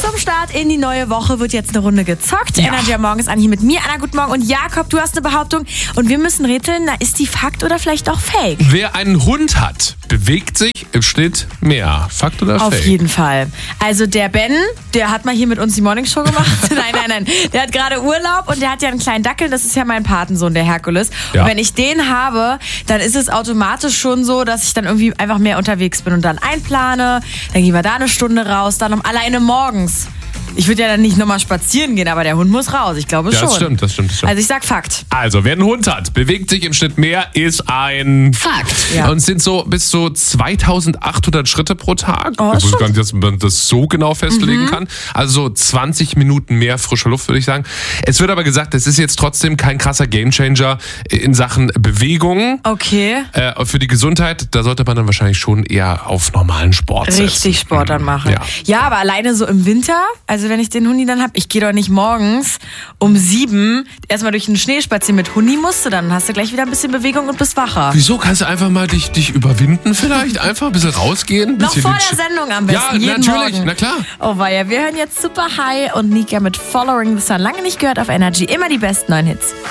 Zum Start in die neue Woche wird jetzt eine Runde gezockt. Ja. Energy am Morgen ist Anni mit mir. Anna, guten Morgen. Und Jakob, du hast eine Behauptung. Und wir müssen rätseln, na, ist die Fakt oder vielleicht auch Fake? Wer einen Hund hat, bewegt sich im Schnitt mehr. Fakt oder Auf Fake? jeden Fall. Also der Ben, der hat mal hier mit uns die Morningshow gemacht. Nein. Der hat gerade Urlaub und der hat ja einen kleinen Dackel. Das ist ja mein Patensohn, der Herkules. Ja. Und wenn ich den habe, dann ist es automatisch schon so, dass ich dann irgendwie einfach mehr unterwegs bin und dann einplane. Dann gehen wir da eine Stunde raus, dann alleine morgens. Ich würde ja dann nicht nochmal spazieren gehen, aber der Hund muss raus. Ich glaube Ja, schon. das stimmt. Also ich sag Fakt. Also, wer einen Hund hat, bewegt sich im Schnitt mehr, ist ein Fakt. Ja. Und es sind so bis zu 2800 Schritte pro Tag. Oh, Ich ist wusste gar nicht, dass man das so genau festlegen kann. Also so 20 Minuten mehr frische Luft, würde ich sagen. Es wird aber gesagt, es ist jetzt trotzdem kein krasser Gamechanger in Sachen Bewegung. Okay. Für die Gesundheit, da sollte man dann wahrscheinlich schon eher auf normalen Sport setzen. Richtig Sport dann machen. Ja, aber alleine so im Winter, also wenn ich den Hundi dann hab, ich gehe doch nicht morgens um 7 erstmal durch den Schnee spazieren mit Hundi dann hast du gleich wieder ein bisschen Bewegung und bist wacher. Wieso? Kannst du einfach mal dich überwinden vielleicht? Einfach ein bisschen rausgehen? Noch bisschen vor den der Sendung am besten, Ja, jeden natürlich, Morgen. na klar. Oh weia, wir hören jetzt Super High und Nika mit Following the Sun. Lange nicht gehört auf Energy, immer die besten neuen Hits.